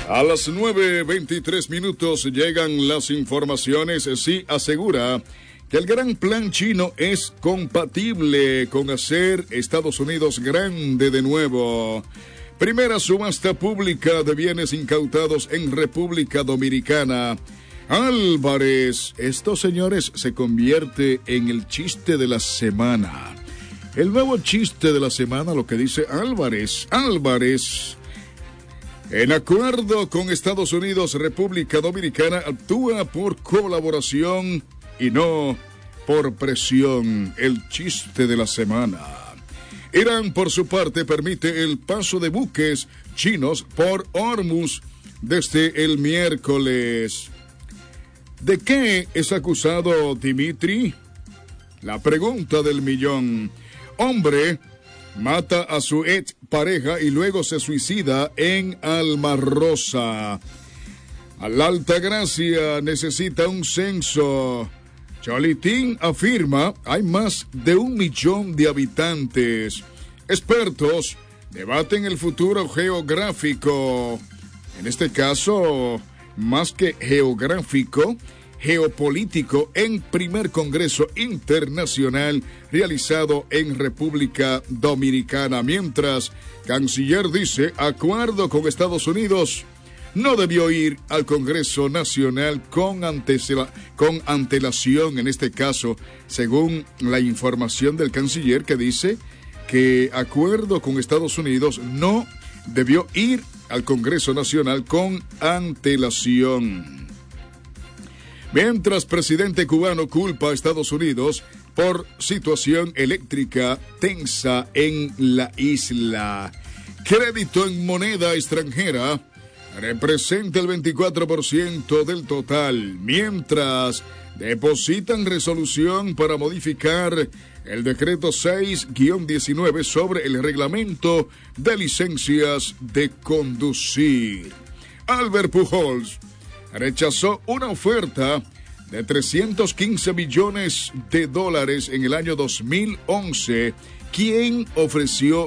A las 9:23 llegan las informaciones. Sí asegura que el gran plan chino es compatible con hacer Estados Unidos grande de nuevo. Primera subasta pública de bienes incautados en República Dominicana. Álvarez, estos señores se convierte en el chiste de la semana. El nuevo chiste de la semana, lo que dice Álvarez. En acuerdo con Estados Unidos, República Dominicana actúa por colaboración y no por presión. El chiste de la semana. Irán, por su parte, permite el paso de buques chinos por Hormuz desde el miércoles. ¿De qué es acusado Dimitri? La pregunta del millón. Hombre mata a su ex pareja y luego se suicida en Almarrosa. La Altagracia necesita un censo. Cholitín afirma hay más de 1 millón de habitantes. Expertos debaten el futuro geográfico. En este caso, más que geográfico, geopolítico en primer Congreso Internacional realizado en República Dominicana. Mientras, Canciller dice, acuerdo con Estados Unidos, no debió ir al Congreso Nacional con antelación, en este caso, según la información del Canciller que dice que acuerdo con Estados Unidos no debió ir al Congreso Nacional con antelación. Mientras, presidente cubano culpa a Estados Unidos por situación eléctrica tensa en la isla. Crédito en moneda extranjera representa el 24% del total, mientras depositan resolución para modificar el decreto 6-19 sobre el reglamento de licencias de conducir. Albert Pujols rechazó una oferta de $315 millones en el año 2011, quien ofreció